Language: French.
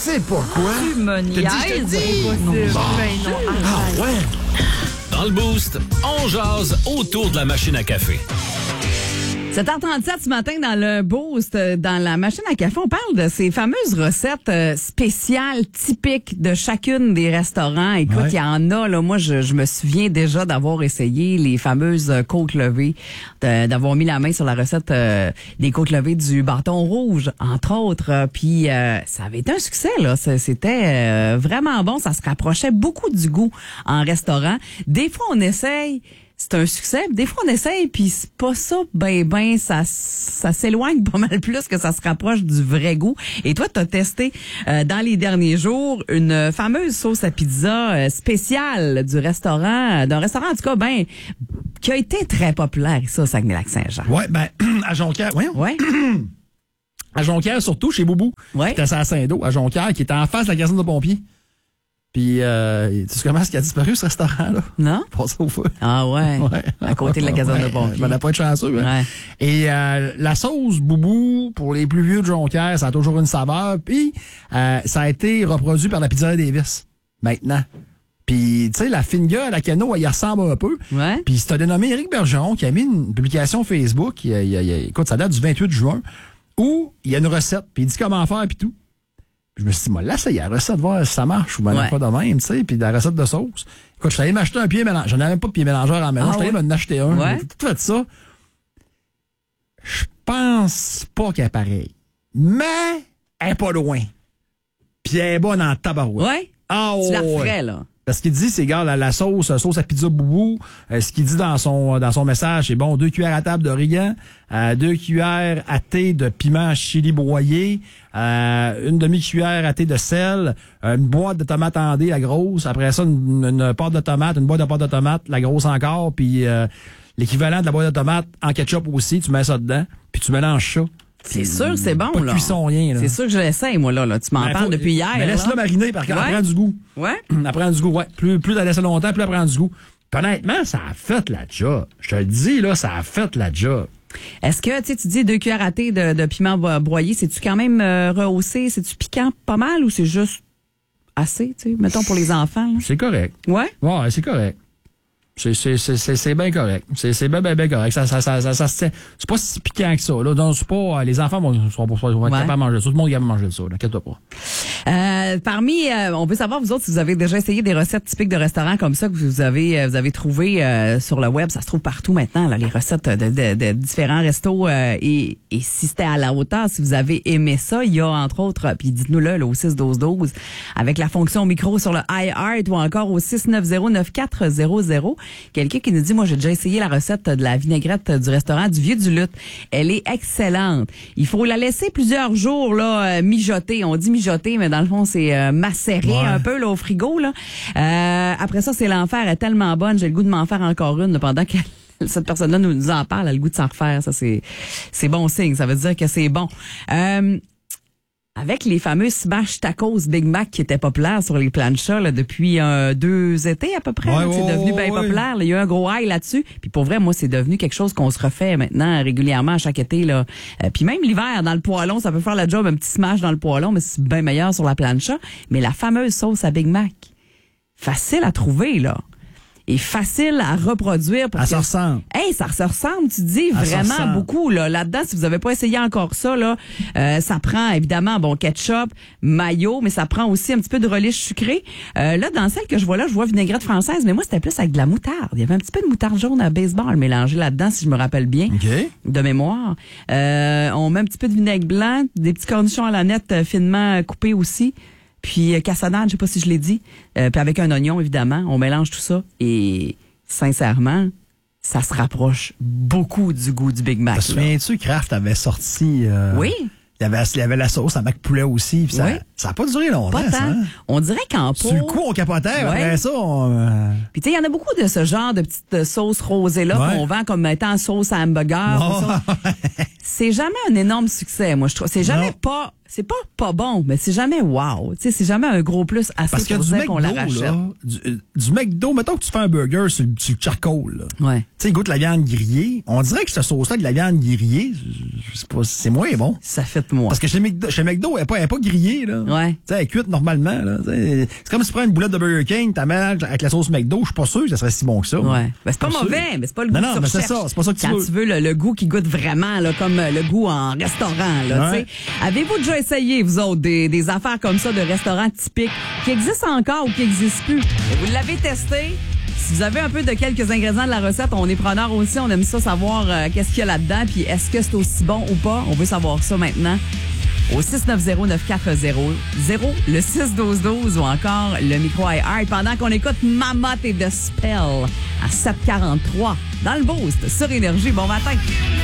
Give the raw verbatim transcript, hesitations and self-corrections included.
sais pourquoi. Tu me niaises. Je te dis. Non, Bon. ben non, Ah ouais. Dans le Boost, on jase autour de la machine à café. sept heures trente-sept ce matin dans le Boost, dans la machine à café, on parle de ces fameuses recettes euh, spéciales, typiques de chacune des restaurants. Écoute, il Ouais. y en a, là, moi, je, je me souviens déjà d'avoir essayé les fameuses euh, côtes levées, de- d'avoir mis la main sur la recette euh, des côtes levées du bâton rouge, entre autres. Euh, Puis euh, ça avait été un succès, là. Ça- C'était euh, vraiment bon. Ça se rapprochait beaucoup du goût en restaurant. Des fois, on essaye... C'est un succès. Des fois, on essaye, puis c'est pas ça, ben, ben, ça, ça s'éloigne pas mal plus que ça se rapproche du vrai goût. Et toi, t'as testé euh, dans les derniers jours une fameuse sauce à pizza euh, spéciale du restaurant, d'un restaurant, en tout cas, ben, qui a été très populaire, ça, au Saguenay-Lac-Saint-Jean. Ouais, ben, à Jonquière, voyons. Ouais. À Jonquière, surtout, chez Boubou. Ouais. Qui était à Saint-Do, à Jonquière, qui était en face de la caserne de pompiers. Puis, euh, tu sais comment est-ce qu'il a disparu, ce restaurant-là? Non? Passé au feu. Ah ouais. Ouais. À côté de la caserne Ouais, de pompiers. Je m'en ai pas être chanceux. Hein? Ouais. Et euh, la sauce Boubou, pour les plus vieux de Jonquière, ça a toujours une saveur. Puis, euh, ça a été reproduit par la pizzeria Davis, maintenant. Puis, tu sais, la fine gueule, la cano, elle y ressemble un peu. Ouais. Puis, c'est un dénommé Éric Bergeron qui a mis une publication Facebook, il, il, il, écoute, ça date du vingt-huit juin, où il y a une recette, puis il dit comment faire, puis tout. Je me suis dit, moi, là, ça y est, la recette, voir si ça marche ou ben Ouais. pas de même, tu sais, puis la recette de sauce. Écoute, je suis allé m'acheter un pied mélangeur. J'en avais même pas de pied mélangeur en mélange. Ah Je suis allé ouais? m'en acheter un. Ouais. J'ai tout fait ça. Je pense pas qu'elle est pareille. Mais, elle est pas loin. Puis elle est bonne en tabarouette. Ouais. Ah Tu la ouais. referais, là. Parce qu'il dit, c'est gars, la, la sauce, sauce à pizza boubou, euh, ce qu'il dit dans son dans son message, c'est bon, deux cuillères à table d'origan, euh, deux cuillères à thé de piment chili broyé, euh, une demi-cuillère à thé de sel, euh, une boîte de tomates en dés, la grosse, après ça, une, une pâte de tomate, une boîte de pâte de tomate, la grosse encore, puis euh, l'équivalent de la boîte de tomate en ketchup aussi, tu mets ça dedans, puis tu mélanges ça. C'est sûr, c'est bon, Pas de là. cuisson, rien, là. C'est sûr que je l'essaye, moi, là. là. Tu m'en Ben, parles faut- depuis hier. Mais laisse-la là. mariner, par contre, Ouais. elle prend du goût. Ouais. Elle prend du goût, ouais. Plus, plus elle laisse longtemps, plus elle prend du goût. Puis honnêtement, ça a fait la job. Je te le dis, là, ça a fait la job. Est-ce que, tu sais, tu dis deux cuillères à thé de, de piment bo- broyé, c'est-tu quand même euh, rehaussé? C'est-tu piquant pas mal ou c'est juste assez, tu sais, mettons pour les enfants? Là? C'est correct. Ouais? Ouais, c'est correct. C'est, c'est, c'est, c'est, c'est bien correct. C'est, c'est bien, bien, bien correct. Ça, ça, ça, ça, ça se tient. C'est pas si piquant que ça, là. Donc, c'est pas, les enfants vont, vont, vont, vont être Ouais. capables de manger ça. Tout le monde est capable de manger de ça, là. Inquiète-toi pas. Euh, parmi, euh, on veut savoir, vous autres, si vous avez déjà essayé des recettes typiques de restaurants comme ça que vous avez, euh, vous avez trouvé euh, sur le web. Ça se trouve partout maintenant, là, les recettes de, de, de différents restos. Euh, et, et si c'était à la hauteur, si vous avez aimé ça, il y a entre autres, euh, puis dites-nous-le là, au six douze douze, avec la fonction micro sur le iHeart ou encore au six neuf zéro neuf quatre zéro zéro. Quelqu'un qui nous dit, moi, j'ai déjà essayé la recette de la vinaigrette du restaurant du Vieux du Lutte. Elle est excellente. Il faut la laisser plusieurs jours, là, euh, mijoter. On dit mijoter, mais dans le fond, c'est euh, macérer Ouais. un peu, là, au frigo, là. Euh, après ça, c'est l'enfer. Elle est tellement bonne. J'ai le goût de m'en faire encore une, là, pendant que cette personne-là nous, nous en parle. Elle a le goût de s'en refaire. Ça, c'est, c'est bon signe. Ça veut dire que c'est bon. Euh, Avec les fameux smash tacos Big Mac qui étaient populaires sur les planchas là, depuis euh, deux étés à peu près, Ouais, là, que c'est ouais, devenu ouais, bien ouais. populaire. Là. Il y a eu un gros high là-dessus. Puis pour vrai, moi, c'est devenu quelque chose qu'on se refait maintenant régulièrement à chaque été. Là. Euh, puis même l'hiver, dans le poêlon, ça peut faire la job, un petit smash dans le poêlon, mais c'est bien meilleur sur la plancha. Mais la fameuse sauce à Big Mac, facile à trouver, là. Et facile à reproduire. Pour Elle que- se ressemble. Hey, ça se ressemble, tu dis, Elle se vraiment ressemble. beaucoup. Là. Là-dedans, si vous avez pas essayé encore ça, là, euh, ça prend évidemment bon ketchup, mayo, mais ça prend aussi un petit peu de relish sucré. Euh, là, dans celle que je vois là, je vois vinaigrette française, mais moi, c'était plus avec de la moutarde. Il y avait un petit peu de moutarde jaune à baseball mélangée là-dedans, si je me rappelle bien, OK. de mémoire. Euh, on met un petit peu de vinaigre blanc, des petits cornichons à la nette euh, finement euh, coupés aussi. Puis euh, cassonade, je sais pas si je l'ai dit. Euh, puis avec un oignon, évidemment. On mélange tout ça. Et sincèrement, ça se rapproche beaucoup du goût du Big Mac. Te souviens-tu, Kraft avait sorti... euh, Oui. Il y avait, il y avait la sauce à Mac Poulet aussi. Puis ça Oui. ça a pas duré longtemps, Pas ça. tant. hein? On dirait qu'en pot... Sur le coup, on capotait. Ouais. Après ça, on... euh, Puis tu sais, il y en a beaucoup de ce genre de petites euh, sauces rosées-là Ouais. qu'on vend comme étant sauce à hamburger. Oh. ou ça. C'est jamais un énorme succès, moi, je trouve. C'est jamais Non. pas... C'est pas pas bon, mais c'est jamais wow. Tu sais, c'est jamais un gros plus assez Parce que pour du dire qu'on la McDo, rachète. là, du, euh, du McDo, mettons que tu fais un burger sur, le- sur le charcoal, là. Ouais. Tu sais, il goûte la viande grillée. On dirait que cette sauce-là avec de la viande grillée, je- je sais pas, c'est moins bon. Ça fait de moi. Parce que chez McDo, chez McDo elle est pas, elle est pas grillée, là. Ouais. Tu sais, elle est cuite normalement. Là. C'est comme si tu prends une boulette de Burger King, t'as mets avec la sauce McDo, je suis pas sûr que ça serait si bon que ça. Ouais. Ben, c'est pas Pas mauvais, sûr. mais c'est pas le goût Non, que non, tu mais c'est recherches. ça, c'est pas ça que tu Quand veux. tu veux le, le goût qui goûte vraiment, là, comme le goût en restaurant. Là, Ouais. tu sais. Avez-vous déjà essayé, vous autres, des, des affaires comme ça de restaurants typiques qui existent encore ou qui n'existent plus? Et vous l'avez testé? Si vous avez un peu de quelques ingrédients de la recette, on est preneur aussi. On aime ça savoir euh, qu'est-ce qu'il y a là-dedans. Puis est-ce que c'est aussi bon ou pas? On veut savoir ça maintenant. Au six neuf zéro neuf quatre zéro zéro, le six douze douze ou encore le micro iHeart pendant qu'on écoute Mamotte et The Spell à sept quarante-trois dans le Boost sur Énergie. Bon matin!